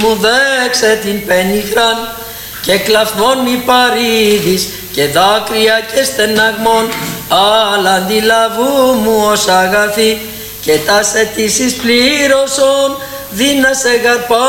μου δέξε την πενιχράν και κλαφμόν μη παρήδεις και δάκρυα και στεναγμόν, αλλά αντιλαβού μου ως αγαθή και τας αιτήσεις πλήρωσον, δίνασε γαρπά